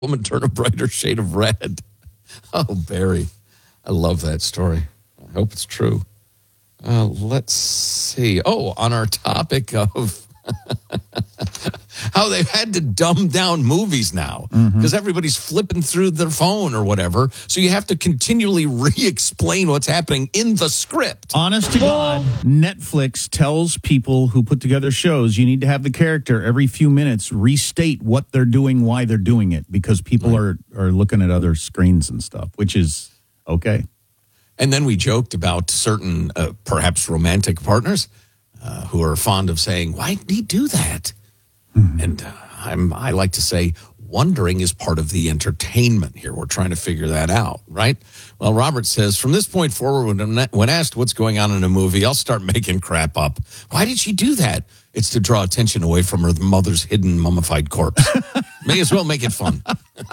woman turn a brighter shade of red. Oh, Barry. I love that story. I hope it's true. Let's see. Oh, on our topic of how they've had to dumb down movies now because everybody's flipping through their phone or whatever. So you have to continually re-explain what's happening in the script. Honest to God, Netflix tells people who put together shows you need to have the character every few minutes restate what they're doing, why they're doing it, because people are looking at other screens and stuff, which is okay. And then we joked about certain perhaps romantic partners who are fond of saying, why did he do that? And I like to say, wondering is part of the entertainment here. We're trying to figure that out, right? Well, Robert says, from this point forward, when asked what's going on in a movie, I'll start making crap up. Why did she do that? It's to draw attention away from her mother's hidden mummified corpse. May as well make it fun.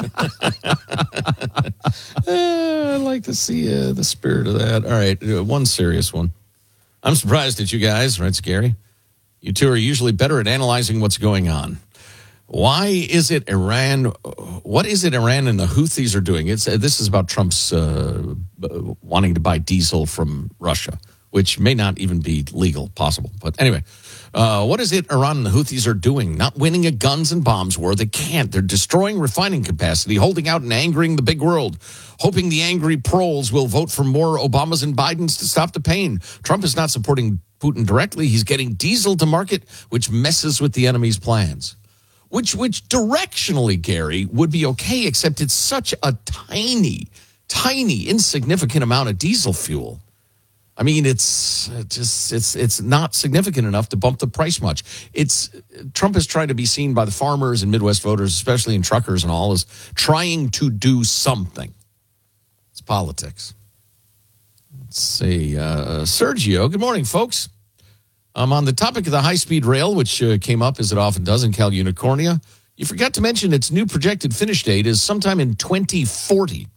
I like to see the spirit of that. All right, one serious one. I'm surprised at you guys, writes Gary. You two are usually better at analyzing what's going on. Why is it Iran? What is it Iran and the Houthis are doing? This is about Trump's wanting to buy diesel from Russia, which may not even be legal, possible. But anyway, what is it Iran and the Houthis are doing? Not winning a guns and bombs war. They can't. They're destroying refining capacity, holding out and angering the big world, hoping the angry proles will vote for more Obamas and Bidens to stop the pain. Trump is not supporting Putin directly. He's getting diesel to market, which messes with the enemy's plans. Which directionally, Gary, would be okay, except it's such a tiny, insignificant amount of diesel fuel. I mean, it's not significant enough to bump the price much. Trump is trying to be seen by the farmers and Midwest voters, especially in truckers and all, as trying to do something. It's politics. Let's see. Sergio, good morning, folks. On the topic of the high-speed rail, which came up, as it often does, in Cal Unicornia, you forgot to mention its new projected finish date is sometime in 2040.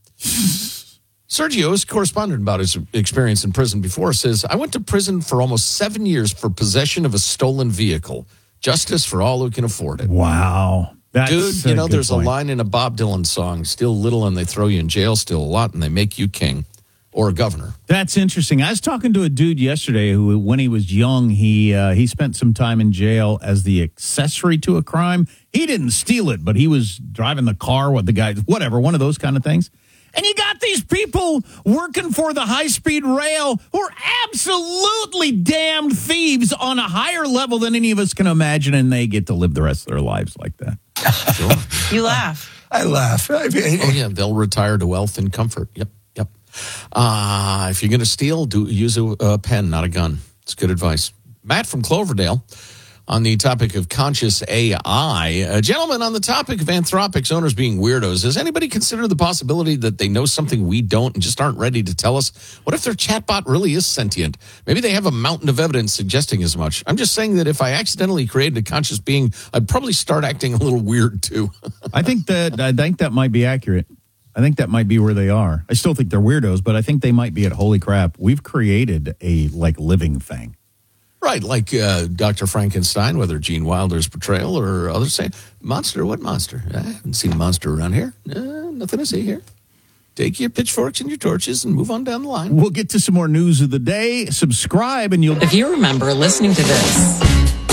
Sergio is correspondent about his experience in prison before, says, I went to prison for almost 7 years for possession of a stolen vehicle. Justice for all who can afford it. Wow. Dude, you know, there's a line in a Bob Dylan song, steal little and they throw you in jail, steal a lot and they make you king. Or a governor. That's interesting. I was talking to a dude yesterday who, when he was young, he spent some time in jail as the accessory to a crime. He didn't steal it, but he was driving the car, one of those kind of things. And you got these people working for the high-speed rail who are absolutely damned thieves on a higher level than any of us can imagine, and they get to live the rest of their lives like that. Sure. You laugh. I laugh. Oh, yeah, they'll retire to wealth and comfort. Yep. If you're going to steal, use a pen, not a gun. It's good advice. Matt from Cloverdale on the topic of conscious AI. Gentlemen, on the topic of Anthropic's owners being weirdos, has anybody considered the possibility that they know something we don't and just aren't ready to tell us? What if their chatbot really is sentient? Maybe they have a mountain of evidence suggesting as much. I'm just saying that if I accidentally created a conscious being, I'd probably start acting a little weird, too. I think that might be accurate. I think that might be where they are. I still think they're weirdos, but I think they might be at holy crap. We've created a living thing. Right, like Dr. Frankenstein, whether Gene Wilder's portrayal or others say, monster, what monster? I haven't seen a monster around here. Nothing to see here. Take your pitchforks and your torches and move on down the line. We'll get to some more news of the day. Subscribe and you'll... If you remember listening to this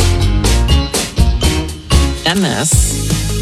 and this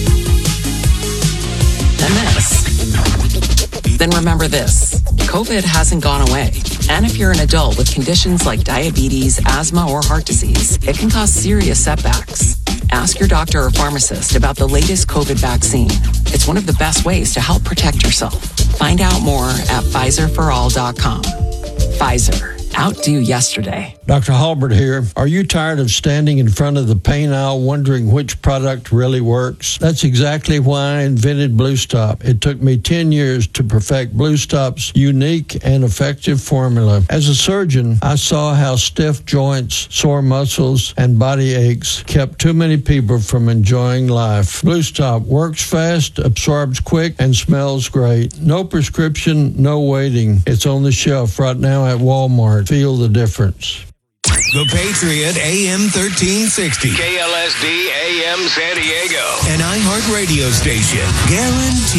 and this, then remember this. COVID hasn't gone away. And if you're an adult with conditions like diabetes, asthma, or heart disease, it can cause serious setbacks. Ask your doctor or pharmacist about the latest COVID vaccine. It's one of the best ways to help protect yourself. Find out more at PfizerForAll.com. Pfizer. Outdo yesterday. Dr. Halbert here. Are you tired of standing in front of the pain aisle wondering which product really works? That's exactly why I invented Blue Stop. It took me 10 years to perfect Blue Stop's unique and effective formula. As a surgeon, I saw how stiff joints, sore muscles, and body aches kept too many people from enjoying life. Blue Stop works fast, absorbs quick, and smells great. No prescription, no waiting. It's on the shelf right now at Walmart. Feel the difference. The Patriot AM 1360. KLSD AM San Diego. An iHeart radio station. Guaranteed.